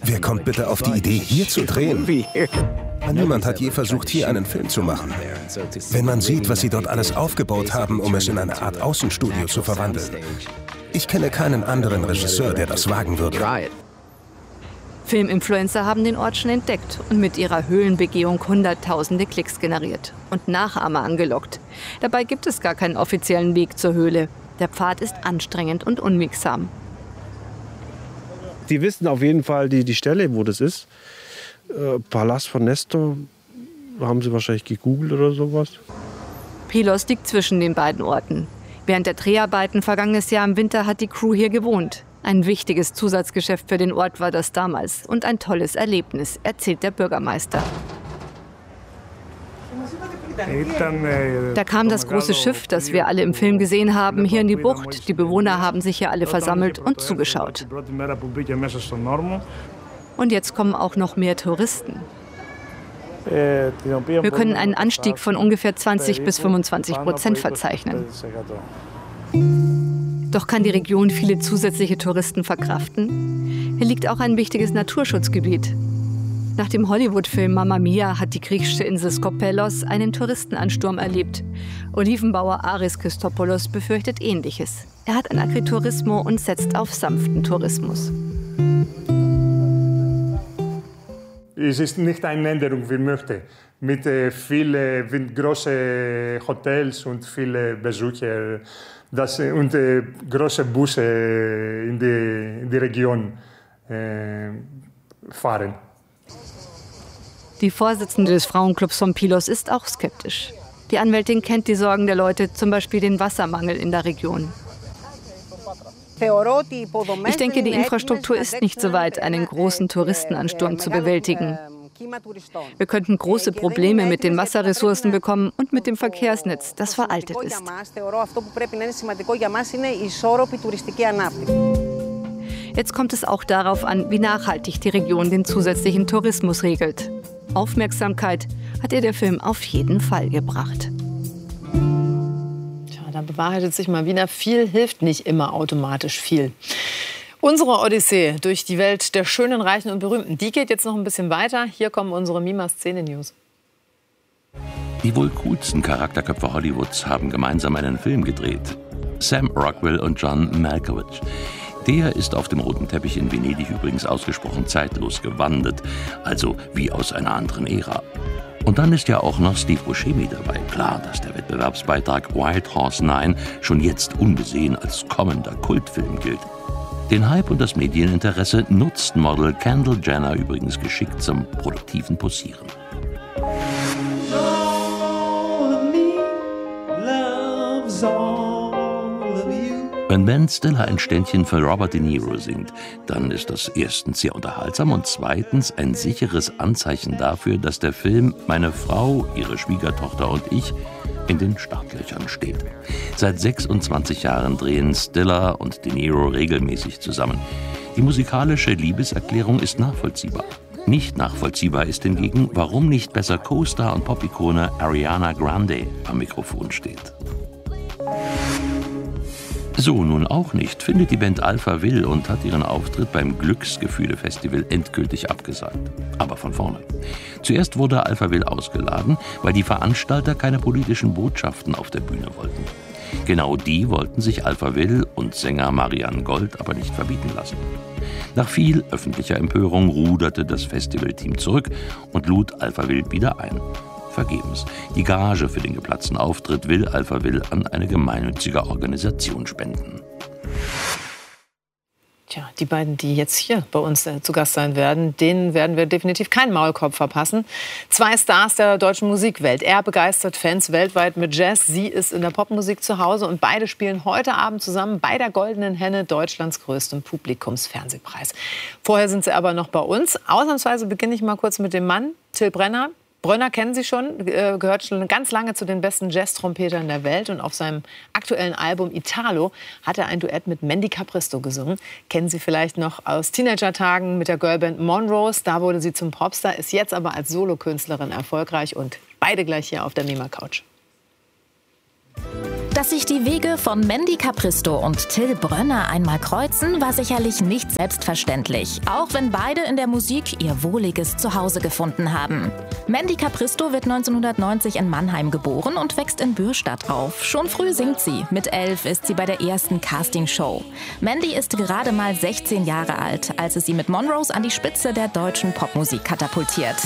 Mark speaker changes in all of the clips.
Speaker 1: Wer kommt bitte auf die Idee, hier zu drehen? Niemand hat je versucht, hier einen Film zu machen. Wenn man sieht, was sie dort alles aufgebaut haben, um es in eine Art Außenstudio zu verwandeln. Ich kenne keinen anderen Regisseur, der das wagen würde.
Speaker 2: Filminfluencer haben den Ort schon entdeckt und mit ihrer Höhlenbegehung hunderttausende Klicks generiert und Nachahmer angelockt. Dabei gibt es gar keinen offiziellen Weg zur Höhle. Der Pfad ist anstrengend und unwegsam.
Speaker 3: Die wissen auf jeden Fall die Stelle, wo das ist. Palast von Nestor, haben sie wahrscheinlich gegoogelt oder sowas.
Speaker 2: Pylos liegt zwischen den beiden Orten. Während der Dreharbeiten vergangenes Jahr im Winter hat die Crew hier gewohnt. Ein wichtiges Zusatzgeschäft für den Ort war das damals und ein tolles Erlebnis, erzählt der Bürgermeister. Da kam das große Schiff, das wir alle im Film gesehen haben, hier in die Bucht. Die Bewohner haben sich hier alle versammelt und zugeschaut. Und jetzt kommen auch noch mehr Touristen. Wir können einen Anstieg von ungefähr 20–25% verzeichnen. Doch kann die Region viele zusätzliche Touristen verkraften? Hier liegt auch ein wichtiges Naturschutzgebiet. Nach dem Hollywood-Film Mamma Mia hat die griechische Insel Skopelos einen Touristenansturm erlebt. Olivenbauer Aris Christopoulos befürchtet Ähnliches. Er hat ein Agriturismo und setzt auf sanften Tourismus.
Speaker 4: Es ist nicht eine Änderung, wie ich möchte. Mit vielen großen Hotels und vielen Besuchern und große Busse in die Region fahren.
Speaker 2: Die Vorsitzende des Frauenclubs von Pylos ist auch skeptisch. Die Anwältin kennt die Sorgen der Leute, zum Beispiel den Wassermangel in der Region. Ich denke, die Infrastruktur ist nicht so weit, einen großen Touristenansturm zu bewältigen. Wir könnten große Probleme mit den Wasserressourcen bekommen und mit dem Verkehrsnetz, das veraltet ist. Jetzt kommt es auch darauf an, wie nachhaltig die Region den zusätzlichen Tourismus regelt. Aufmerksamkeit hat ihr der Film auf jeden Fall gebracht.
Speaker 5: Tja, da bewahrheitet sich mal wieder, viel hilft nicht immer automatisch viel. Unsere Odyssee durch die Welt der Schönen, Reichen und Berühmten, die geht jetzt noch ein bisschen weiter. Hier kommen unsere Mima-Szene-News.
Speaker 6: Die wohl coolsten Charakterköpfe Hollywoods haben gemeinsam einen Film gedreht. Sam Rockwell und John Malkovich. Der ist auf dem roten Teppich in Venedig übrigens ausgesprochen zeitlos gewandelt, also wie aus einer anderen Ära. Und dann ist ja auch noch Steve Buscemi dabei. Klar, dass der Wettbewerbsbeitrag Wild Horse 9 schon jetzt unbesehen als kommender Kultfilm gilt. Den Hype und das Medieninteresse nutzt Model Kendall Jenner übrigens geschickt zum produktiven Posieren. Wenn Ben Stiller ein Ständchen für Robert De Niro singt, dann ist das erstens sehr unterhaltsam und zweitens ein sicheres Anzeichen dafür, dass der Film Meine Frau, ihre Schwiegertochter und ich in den Startlöchern steht. Seit 26 Jahren drehen Stiller und De Niro regelmäßig zusammen. Die musikalische Liebeserklärung ist nachvollziehbar. Nicht nachvollziehbar ist hingegen, warum nicht besser Co-Star und Pop-Ikone Ariana Grande am Mikrofon steht. So nun auch nicht, findet die Band Alpha Will und hat ihren Auftritt beim Glücksgefühle-Festival endgültig abgesagt. Aber von vorne. Zuerst wurde Alpha Will ausgeladen, weil die Veranstalter keine politischen Botschaften auf der Bühne wollten. Genau die wollten sich Alpha Will und Sänger Marianne Gold aber nicht verbieten lassen. Nach viel öffentlicher Empörung ruderte das Festivalteam zurück und lud Alpha Will wieder ein. Vergebens. Die Gage für den geplatzten Auftritt will Alpha Will an eine gemeinnützige Organisation spenden.
Speaker 5: Tja, die beiden, die jetzt hier bei uns zu Gast sein werden, denen werden wir definitiv keinen Maulkorb verpassen. Zwei Stars der deutschen Musikwelt. Er begeistert Fans weltweit mit Jazz. Sie ist in der Popmusik zu Hause und beide spielen heute Abend zusammen bei der Goldenen Henne, Deutschlands größtem Publikumsfernsehpreis. Vorher sind sie aber noch bei uns. Ausnahmsweise beginne ich mal kurz mit dem Mann, Till Brenner. Brönner kennen Sie schon, gehört schon ganz lange zu den besten Jazz-Trompetern der Welt. Und auf seinem aktuellen Album Italo hat er ein Duett mit Mandy Capristo gesungen. Kennen Sie vielleicht noch aus Teenager-Tagen mit der Girlband Monrose. Da wurde sie zum Popstar, ist jetzt aber als Solokünstlerin erfolgreich. Und beide gleich hier auf der Mima Couch.
Speaker 7: Dass sich die Wege von Mandy Capristo und Till Brönner einmal kreuzen, war sicherlich nicht selbstverständlich, auch wenn beide in der Musik ihr wohliges Zuhause gefunden haben. Mandy Capristo wird 1990 in Mannheim geboren und wächst in Bürstadt auf. Schon früh singt sie. Mit 11 ist sie bei der ersten Castingshow. Mandy ist gerade mal 16 Jahre alt, als es sie mit Monrose an die Spitze der deutschen Popmusik katapultiert.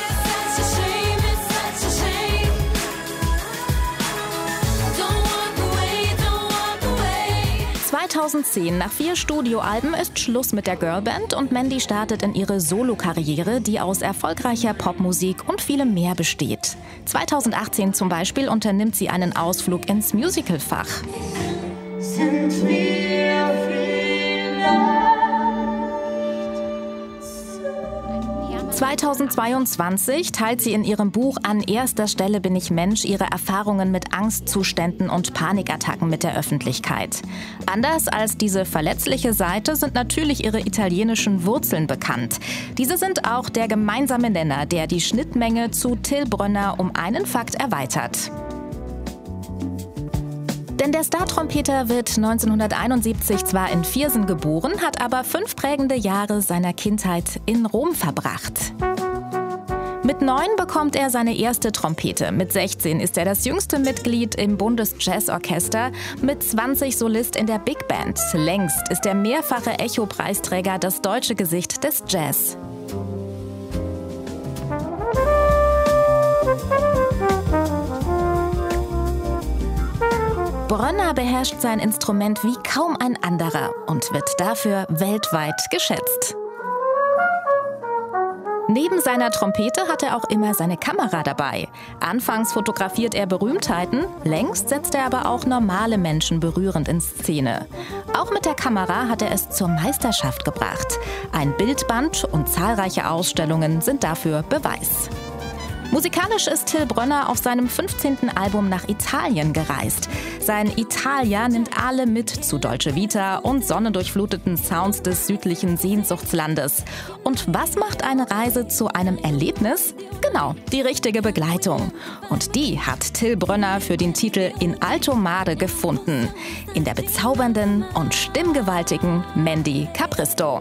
Speaker 7: 2010, nach 4 Studioalben, ist Schluss mit der Girlband und Mandy startet in ihre Solokarriere, die aus erfolgreicher Popmusik und vielem mehr besteht. 2018 zum Beispiel unternimmt sie einen Ausflug ins Musicalfach. Sind wir vielleicht 2022 teilt sie in ihrem Buch An erster Stelle bin ich Mensch ihre Erfahrungen mit Angstzuständen und Panikattacken mit der Öffentlichkeit. Anders als diese verletzliche Seite sind natürlich ihre italienischen Wurzeln bekannt. Diese sind auch der gemeinsame Nenner, der die Schnittmenge zu Till Brönner um einen Fakt erweitert. Denn der Star-Trompeter wird 1971 zwar in Viersen geboren, hat aber 5 prägende Jahre seiner Kindheit in Rom verbracht. Mit 9 bekommt er seine erste Trompete. Mit 16 ist er das jüngste Mitglied im Bundesjazzorchester. Mit 20 Solist in der Big Band. Längst ist er mehrfache Echo-Preisträger das deutsche Gesicht des Jazz. Brönner beherrscht sein Instrument wie kaum ein anderer und wird dafür weltweit geschätzt. Neben seiner Trompete hat er auch immer seine Kamera dabei. Anfangs fotografiert er Berühmtheiten, längst setzt er aber auch normale Menschen berührend in Szene. Auch mit der Kamera hat er es zur Meisterschaft gebracht. Ein Bildband und zahlreiche Ausstellungen sind dafür Beweis. Musikalisch ist Till Brönner auf seinem 15. Album nach Italien gereist. Sein Italia nimmt alle mit zu Dolce Vita und sonnendurchfluteten Sounds des südlichen Sehnsuchtslandes. Und was macht eine Reise zu einem Erlebnis? Genau, die richtige Begleitung. Und die hat Till Brönner für den Titel In Alto Mare gefunden. In der bezaubernden und stimmgewaltigen Mandy Capristo.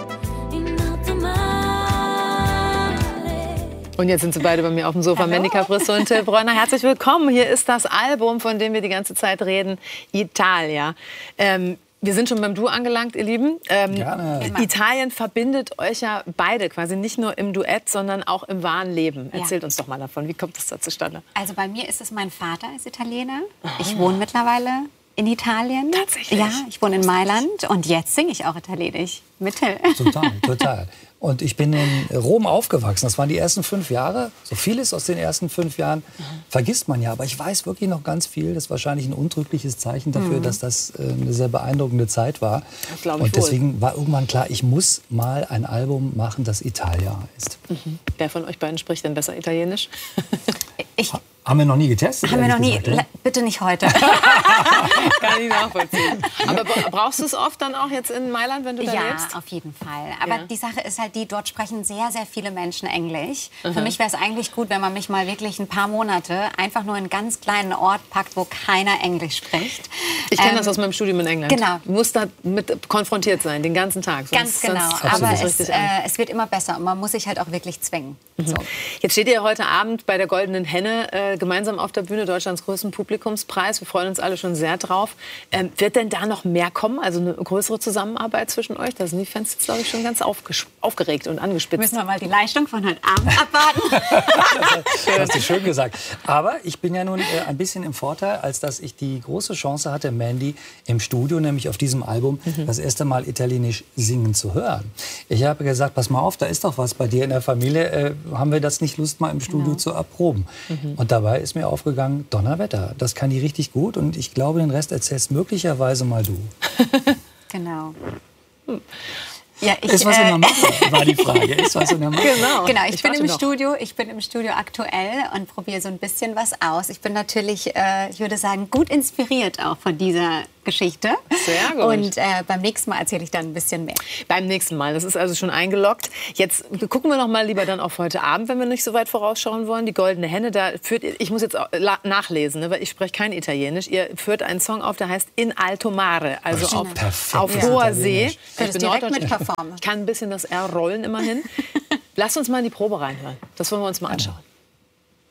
Speaker 5: Und jetzt sind sie beide bei mir auf dem Sofa. Mandy Capristo und Till Brönner. Herzlich willkommen. Hier ist das Album, von dem wir die ganze Zeit reden, Italia. Wir sind schon beim Du angelangt, ihr Lieben. Italien verbindet euch ja beide quasi nicht nur im Duett, sondern auch im wahren Leben. Erzählt uns doch mal davon. Wie kommt das da zustande?
Speaker 8: Also bei mir ist es, mein Vater ist Italiener. Ich wohne mittlerweile in Italien.
Speaker 5: Tatsächlich?
Speaker 8: Ja, ich wohne in Mailand und jetzt singe ich auch Italienisch mit Till.
Speaker 9: Total, total. Und ich bin in Rom aufgewachsen. Das waren die ersten 5 Jahre. So vieles aus den ersten 5 Jahren vergisst man ja. Aber ich weiß wirklich noch ganz viel. Das ist wahrscheinlich ein untrügliches Zeichen dafür, dass das eine sehr beeindruckende Zeit war. Und deswegen war irgendwann klar, ich muss mal ein Album machen, das Italia heißt.
Speaker 5: Wer von euch beiden spricht denn besser Italienisch?
Speaker 9: Haben wir noch nie getestet?
Speaker 8: Haben wir noch nie. Bitte nicht heute.
Speaker 5: Kann ich nachvollziehen. Aber brauchst du es oft dann auch jetzt in Mailand, wenn du da lebst?
Speaker 8: Ja, auf jeden Fall. Aber die Sache ist halt die, dort sprechen sehr, sehr viele Menschen Englisch. Für mich wäre es eigentlich gut, wenn man mich mal wirklich ein paar Monate einfach nur in einen ganz kleinen Ort packt, wo keiner Englisch spricht.
Speaker 5: Ich kenne das aus meinem Studium in England.
Speaker 8: Genau.
Speaker 5: Du musst damit konfrontiert sein, den ganzen Tag.
Speaker 8: Ganz genau. Aber es wird immer besser und man muss sich halt auch wirklich zwingen. So.
Speaker 5: Jetzt steht ihr heute Abend bei der Goldenen Henne gemeinsam auf der Bühne, Deutschlands größten Publikumspreis. Wir freuen uns alle schon sehr drauf. Wird denn da noch mehr kommen? Also eine größere Zusammenarbeit zwischen euch? Da sind die Fans jetzt, glaube ich, schon ganz aufgeregt und angespitzt.
Speaker 8: Müssen wir mal die Leistung von heute Abend abwarten.
Speaker 9: Das hast du schön gesagt. Aber ich bin ja nun ein bisschen im Vorteil, als dass ich die große Chance hatte, Mandy im Studio, nämlich auf diesem Album, das erste Mal Italienisch singen zu hören. Ich habe gesagt, pass mal auf, da ist doch was bei dir in der Familie. Haben wir das nicht Lust, mal im Studio zu erproben? Und dabei ist mir aufgegangen, Donnerwetter, das kann die richtig gut. Und ich glaube, den Rest erzählst möglicherweise mal du.
Speaker 8: Genau.
Speaker 9: Ja, ist was in der Mache, war die Frage. Ist was in der Mache?
Speaker 8: Genau, ich bin im Studio aktuell und probiere so ein bisschen was aus. Ich bin natürlich, ich würde sagen, gut inspiriert auch von dieser Geschichte.
Speaker 5: Sehr gut.
Speaker 8: Und beim nächsten Mal erzähle ich dann ein bisschen mehr.
Speaker 5: Beim nächsten Mal. Das ist also schon eingeloggt. Jetzt gucken wir noch mal lieber dann auf heute Abend, wenn wir nicht so weit vorausschauen wollen. Die Goldene Henne, da führt, ich muss jetzt nachlesen, ne, weil ich spreche kein Italienisch. Ihr führt einen Song auf, der heißt In Alto Mare, also auf hoher See.
Speaker 8: Ich bin direkt mit performen.
Speaker 5: Ich kann ein bisschen das R rollen immerhin. Lasst uns mal in die Probe reinhören. Das wollen wir uns mal anschauen.